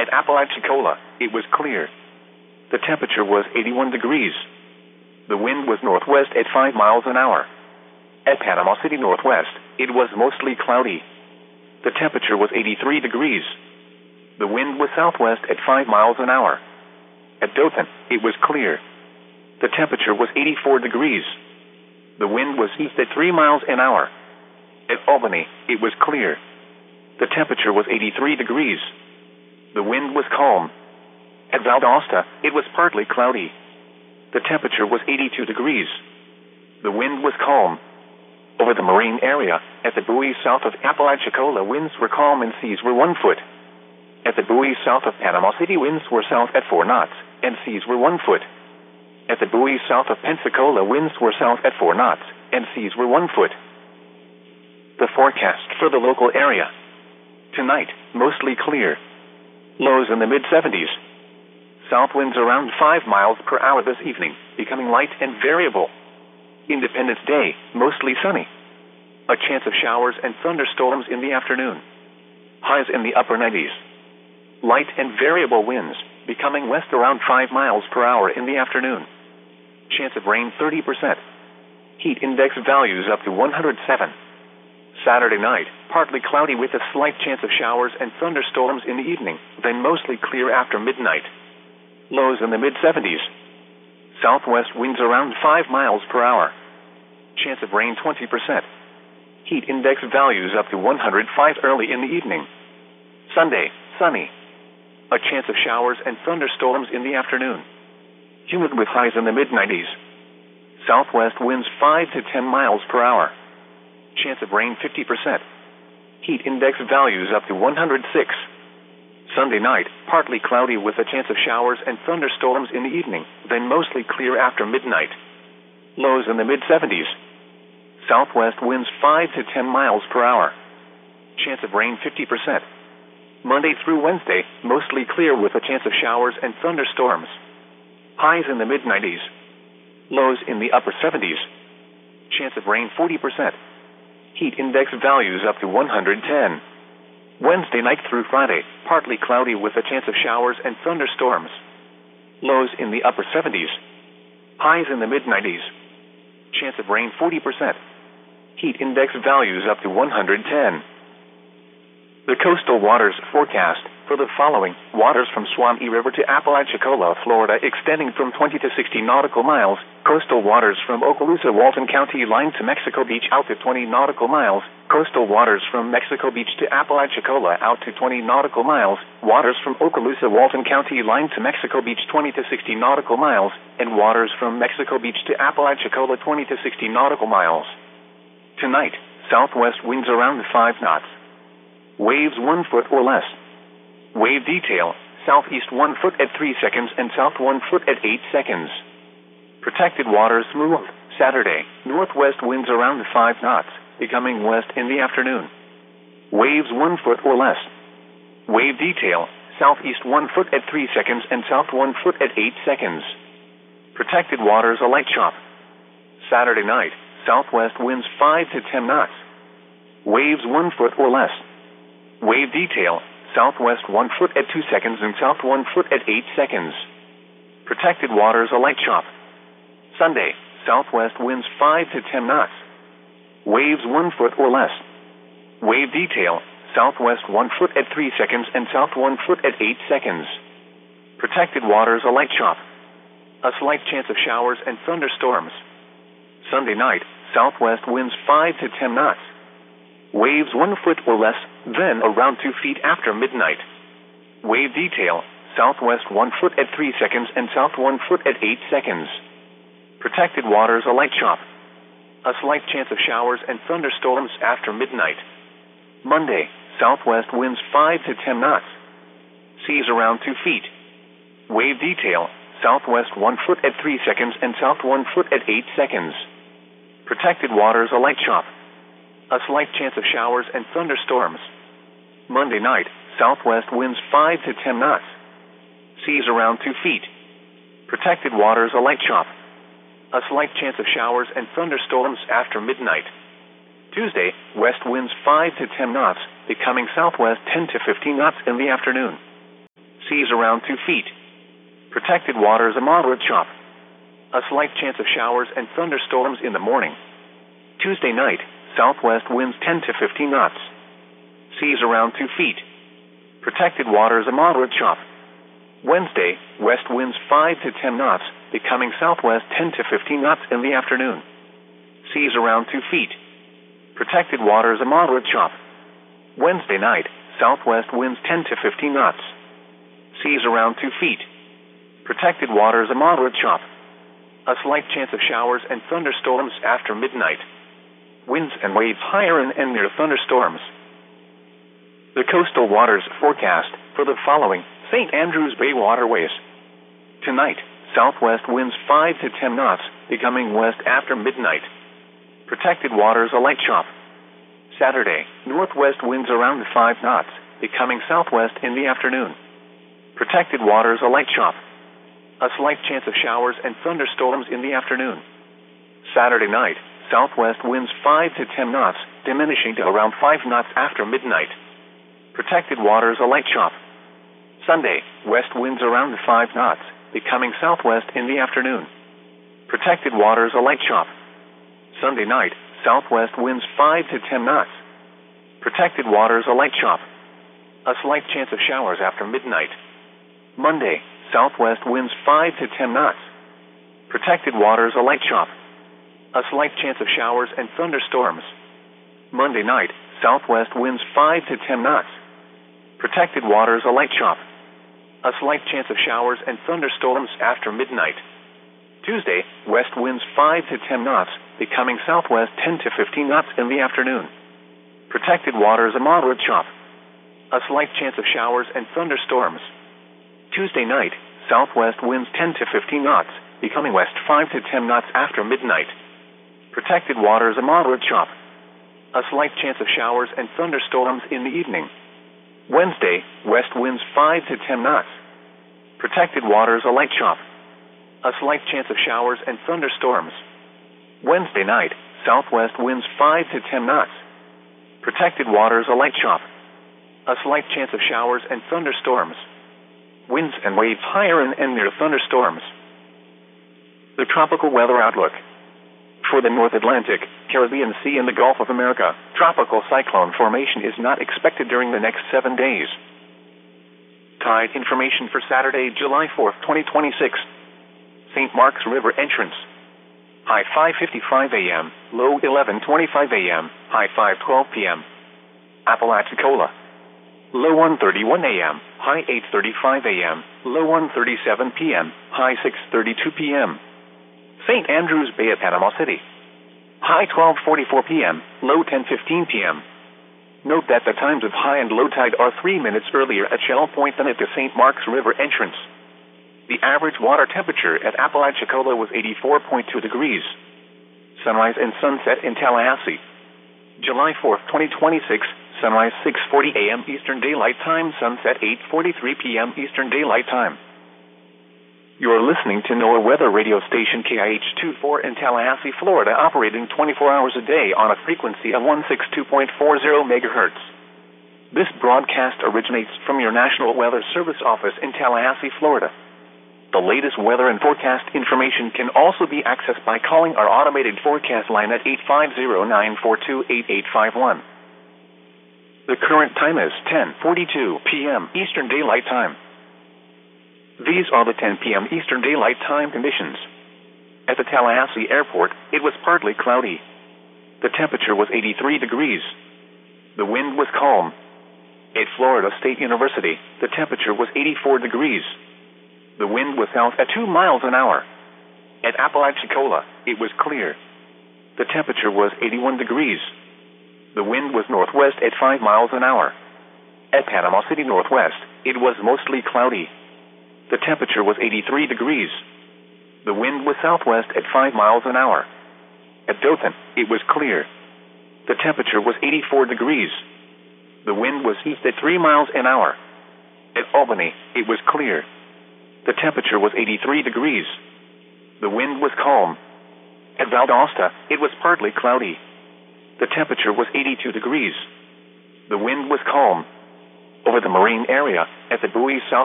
Apalachicola, it was clear. The temperature was 81 degrees. The wind was northwest at 5 miles an hour. At Panama City Northwest, it was mostly cloudy. The temperature was 83 degrees. The wind was southwest at 5 miles an hour. At Dothan, it was clear. The temperature was 84 degrees. The wind was east at 3 miles an hour. At Albany, it was clear. The temperature was 83 degrees. The wind was calm. At Valdosta, it was partly cloudy. The temperature was 82 degrees. The wind was calm. Over the marine area, at the buoys south of Apalachicola, winds were calm and seas were 1 foot. At the buoys south of Panama City, winds were south at 4 knots, and seas were 1 foot. At the buoys south of Pensacola, winds were south at 4 knots, and seas were 1 foot. The forecast for the local area. Tonight, mostly clear. Lows in the mid-70s. South winds around 5 miles per hour this evening, becoming light and variable. Independence Day, mostly sunny. A chance of showers and thunderstorms in the afternoon. Highs in the upper 90s. Light and variable winds, becoming west around 5 miles per hour in the afternoon. Chance of rain 30%. Heat index values up to 107. Saturday night, partly cloudy with a slight chance of showers and thunderstorms in the evening, then mostly clear after midnight. Lows in the mid-70s. Southwest winds around 5 miles per hour. Chance of rain 20%. Heat index values up to 105 early in the evening. Sunday, sunny. A chance of showers and thunderstorms in the afternoon. Humid with highs in the mid-90s. Southwest winds 5 to 10 miles per hour. Chance of rain 50%. Heat index values up to 106. Sunday night, partly cloudy with a chance of showers and thunderstorms in the evening, then mostly clear after midnight. Lows in the mid-70s. Southwest winds 5 to 10 miles per hour. Chance of rain 50%. Monday through Wednesday, mostly clear with a chance of showers and thunderstorms. Highs in the mid-90s. Lows in the upper 70s. Chance of rain 40%. Heat index values up to 110. Wednesday night through Friday, partly cloudy with a chance of showers and thunderstorms. Lows in the upper 70s. Highs in the mid-90s. Chance of rain 40%. Heat index values up to 110. The coastal waters forecast for the following: waters from Suwannee River to Apalachicola, Florida, extending from 20 to 60 nautical miles. Coastal waters from Okaloosa, Walton County line to Mexico Beach out to 20 nautical miles. Coastal waters from Mexico Beach to Apalachicola out to 20 nautical miles. Waters from Okaloosa, Walton County line to Mexico Beach 20 to 60 nautical miles. And waters from Mexico Beach to Apalachicola 20 to 60 nautical miles. Tonight, southwest winds around 5 knots. Waves 1 foot or less. Wave detail, southeast 1 foot at 3 seconds and south 1 foot at 8 seconds. Protected waters smooth. Saturday, northwest winds around 5 knots, becoming west in the afternoon. Waves 1 foot or less. Wave detail, southeast 1 foot at 3 seconds and south 1 foot at 8 seconds. Protected waters a light chop. Saturday night, southwest winds 5 to 10 knots. Waves 1 foot or less. Wave detail, southwest 1 foot at 2 seconds and south 1 foot at 8 seconds. Protected waters a light chop. Sunday, southwest winds 5 to 10 knots. Waves 1 foot or less. Wave detail, southwest 1 foot at 3 seconds and south 1 foot at 8 seconds. Protected waters a light chop. A slight chance of showers and thunderstorms. Sunday night, southwest winds 5 to 10 knots. Waves 1 foot or less, then around 2 feet after midnight. Wave detail, southwest 1 foot at 3 seconds and south 1 foot at 8 seconds. Protected waters a light chop. A slight chance of showers and thunderstorms after midnight. Monday, southwest winds 5 to 10 knots. Seas around 2 feet. Wave detail, southwest 1 foot at 3 seconds and south 1 foot at 8 seconds. Protected waters a light chop. A slight chance of showers and thunderstorms. Monday night, southwest winds 5 to 10 knots. Seas around 2 feet. Protected waters a light chop. A slight chance of showers and thunderstorms after midnight. Tuesday, west winds 5 to 10 knots, becoming southwest 10 to 15 knots in the afternoon. Seas around 2 feet. Protected waters a moderate chop. A slight chance of showers and thunderstorms in the morning. Tuesday night, southwest winds 10 to 15 knots. Seas around 2 feet. Protected waters a moderate chop. Wednesday, west winds 5 to 10 knots, becoming southwest 10 to 15 knots in the afternoon. Seas around 2 feet. Protected waters a moderate chop. Wednesday night, southwest winds 10 to 15 knots. Seas around 2 feet. Protected waters a moderate chop. A slight chance of showers and thunderstorms after midnight. Winds and waves higher and near thunderstorms. The coastal waters forecast for the following St. Andrews Bay waterways. Tonight, southwest winds 5 to 10 knots, becoming west after midnight. Protected waters a light chop. Saturday, northwest winds around 5 knots, becoming southwest in the afternoon. Protected waters a light chop. A slight chance of showers and thunderstorms in the afternoon. Saturday night, southwest winds 5 to 10 knots, diminishing to around 5 knots after midnight. Protected waters a light chop. Sunday, west winds around 5 knots, becoming southwest in the afternoon. Protected waters a light chop. Sunday night, southwest winds 5 to 10 knots. Protected waters a light chop. A slight chance of showers after midnight. Monday, southwest winds 5 to 10 knots. Protected waters a light chop. A slight chance of showers and thunderstorms. Monday night, southwest winds 5 to 10 knots. Protected waters a light chop. A slight chance of showers and thunderstorms after midnight. Tuesday, west winds 5 to 10 knots, becoming southwest 10 to 15 knots in the afternoon. Protected waters a moderate chop. A slight chance of showers and thunderstorms. Tuesday night, southwest winds 10 to 15 knots, becoming west 5 to 10 knots after midnight. Protected waters a moderate chop. A slight chance of showers and thunderstorms in the evening. Wednesday, west winds 5 to 10 knots. Protected waters a light chop. A slight chance of showers and thunderstorms. Wednesday night, southwest winds 5 to 10 knots. Protected waters a light chop. A slight chance of showers and thunderstorms. Winds and waves higher and near thunderstorms. The tropical weather outlook. For the North Atlantic, Caribbean Sea, and the Gulf of America, tropical cyclone formation is not expected during the next 7 days. Tide information for Saturday, July 4, 2026. St. Marks River entrance. High 5:55 a.m., low 11:25 a.m., high 5:12 p.m. Apalachicola. Low 1:31 a.m., high 8:35 a.m., low 1:37 p.m., high 6:32 p.m. St. Andrews Bay at Panama City. High 12:44 p.m., low 10:15 p.m. Note that the times of high and low tide are 3 minutes earlier at Shell Point than at the St. Marks River entrance. The average water temperature at Apalachicola was 84.2 degrees. Sunrise and sunset in Tallahassee. July 4, 2026, sunrise 6:40 a.m. Eastern Daylight Time, sunset 8:43 p.m. Eastern Daylight Time. You're listening to NOAA weather radio station KIH-24 in Tallahassee, Florida, operating 24 hours a day on a frequency of 162.40 megahertz. This broadcast originates from your National Weather Service office in Tallahassee, Florida. The latest weather and forecast information can also be accessed by calling our automated forecast line at 850-942-8851. The current time is 10:42 p.m. Eastern Daylight Time. These are the 10 p.m. Eastern Daylight Time conditions. At the Tallahassee Airport, it was partly cloudy. The temperature was 83 degrees. The wind was calm. At Florida State University, the temperature was 84 degrees. The wind was south at 2 miles an hour. At Apalachicola, it was clear. The temperature was 81 degrees. The wind was northwest at 5 miles an hour. At Panama City Northwest, it was mostly cloudy. The temperature was 83 degrees. The wind was southwest at 5 miles an hour. At Dothan, it was clear. The temperature was 84 degrees. The wind was east at 3 miles an hour. At Albany, it was clear. The temperature was 83 degrees. The wind was calm. At Valdosta, it was partly cloudy. The temperature was 82 degrees. The wind was calm. Over the marine area, at the Bowie South